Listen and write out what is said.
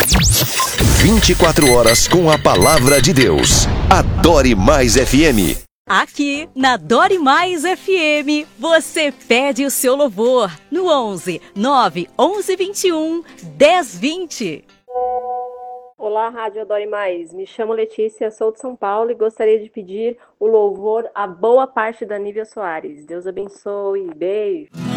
24 horas com a palavra de Deus. Adore Mais FM. Aqui na Dore Mais FM, você pede o seu louvor no 11 9 11 21 10 20. Olá, Rádio Adore Mais. Me chamo Letícia, sou de São Paulo e gostaria de pedir o louvor A Boa Parte da Nívia Soares. Deus abençoe. Beijo.